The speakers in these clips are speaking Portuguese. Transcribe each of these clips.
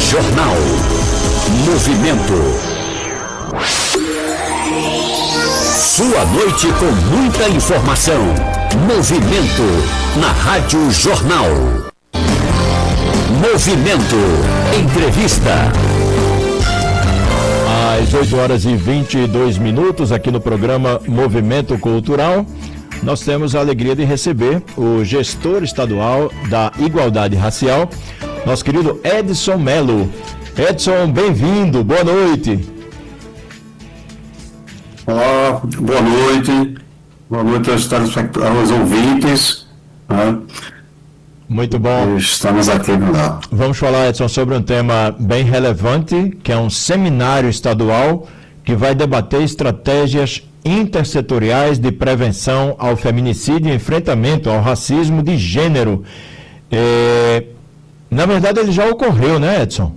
Jornal. Movimento. Sua noite com muita informação. Movimento na Rádio Jornal. Movimento. Entrevista. Às 8h22 aqui no programa Movimento Cultural, nós temos a alegria de receber o gestor estadual da Igualdade Racial, nosso querido Edson Melo. Edson, bem-vindo, boa noite. Olá, boa noite aos ouvintes. Muito bom. Estamos aqui. Vamos falar, Edson, sobre um tema bem relevante, que é um seminário estadual que vai debater estratégias intersetoriais de prevenção ao feminicídio e enfrentamento ao racismo de gênero. Na verdade, ele já ocorreu, né, Edson?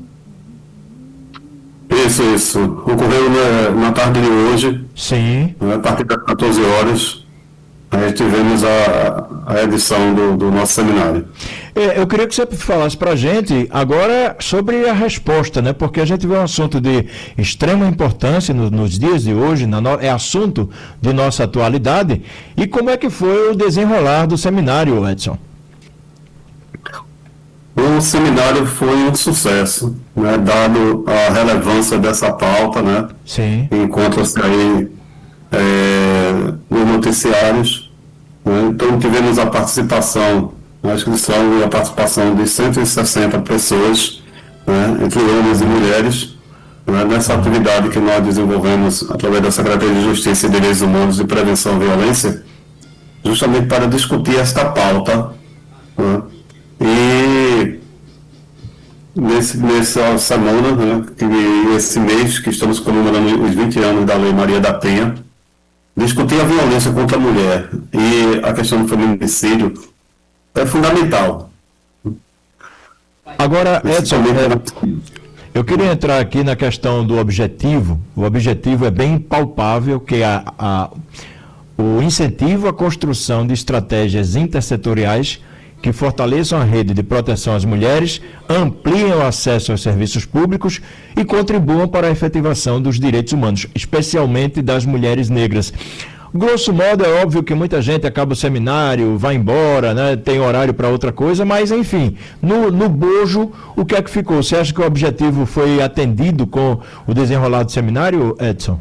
Isso. Ocorreu na tarde de hoje. Sim. A partir das 14 horas, tivemos a edição do nosso seminário. Eu queria que você falasse para a gente agora sobre a resposta, né? Porque a gente vê um assunto de extrema importância nos dias de hoje, é assunto de nossa atualidade. E como é que foi o desenrolar do seminário, Edson? O seminário foi um sucesso, né? Dado a relevância dessa pauta, né? Sim. Encontra-se aí nos noticiários. Então tivemos a participação, a inscrição e a participação de 160 pessoas, entre homens e mulheres, nessa atividade que nós desenvolvemos através da Secretaria de Justiça e Direitos Humanos e Prevenção à Violência, justamente para discutir esta pauta. E nessa semana, esse mês que estamos comemorando os 20 anos da Lei Maria da Penha, discutir a violência contra a mulher e a questão do feminicídio é fundamental. Agora, Edson, eu queria entrar aqui na questão do objetivo. O objetivo é bem palpável, que é o incentivo à construção de estratégias intersetoriais que fortaleçam a rede de proteção às mulheres, ampliem o acesso aos serviços públicos e contribuam para a efetivação dos direitos humanos, especialmente das mulheres negras. Grosso modo, é óbvio que muita gente acaba o seminário, vai embora, né, tem horário para outra coisa, mas, enfim, no bojo, o que é que ficou? Você acha que o objetivo foi atendido com o desenrolar do seminário, Edson?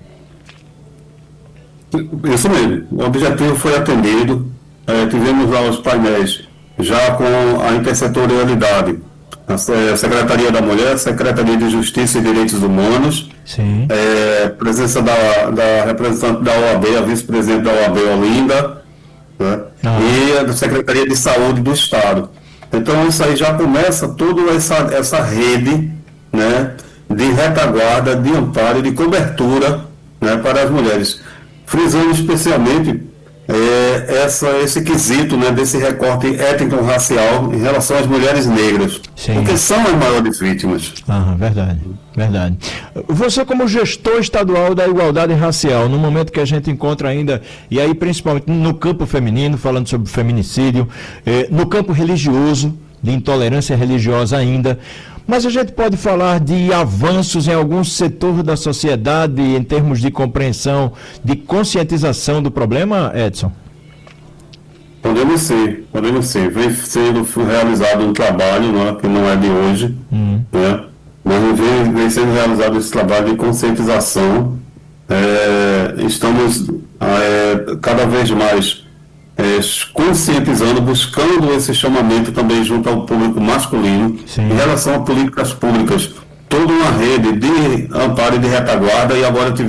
Isso mesmo, o objetivo foi atendido. Tivemos lá os painéis já com a intersetorialidade, a Secretaria da Mulher, Secretaria de Justiça e Direitos Humanos, sim. Presença da representante da OAB, a vice-presidente da OAB, Olinda, e a Secretaria de Saúde do Estado. Então isso aí já começa toda essa rede, de retaguarda, de amparo e de cobertura, para as mulheres, frisando especialmente esse quesito, desse recorte étnico-racial em relação às mulheres negras. Sim. Porque são as maiores vítimas. Verdade. Você, como gestor estadual da Igualdade Racial, no momento que a gente encontra ainda, e aí principalmente no campo feminino, falando sobre feminicídio, no campo religioso, de intolerância religiosa ainda, mas a gente pode falar de avanços em algum setor da sociedade em termos de compreensão, de conscientização do problema, Edson? Podemos sim. Vem sendo realizado um trabalho, que não é de hoje, mas vem sendo realizado esse trabalho de conscientização. Estamos cada vez mais conscientizando, buscando esse chamamento também junto ao público masculino. Sim. Em relação a políticas públicas, toda uma rede de amparo e de retaguarda, e agora